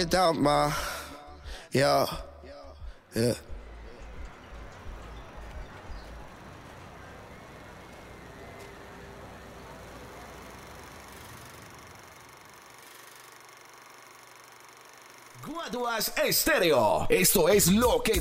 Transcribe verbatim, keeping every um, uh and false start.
Down my, yeah, yeah. Guaduas Estéreo. Esto es lo que